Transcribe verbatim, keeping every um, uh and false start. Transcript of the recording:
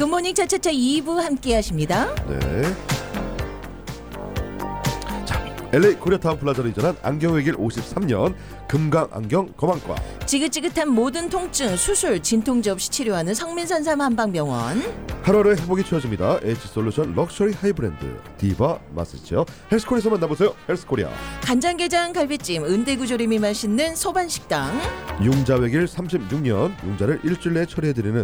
굿모닝 차차차 이 부 함께 하십니다. 네. 자, 엘에이 코리아타운 플라자로 이전한 안경의 길 오십삼 년 금강안경 거망과 지긋지긋한 모든 통증, 수술, 진통제 없이 치료하는 성민산삼 한방병원, 하루하루 행복이 채워집니다. H솔루션 럭셔리 하이브랜드 디바 마스지어 헬스코리아에서 만나보세요. 헬스코리아. 간장게장 갈비찜, 은대구조림이 맛있는 소반식당, 융자외길 삼십육 년 융자를 일주일 내에 처리해드리는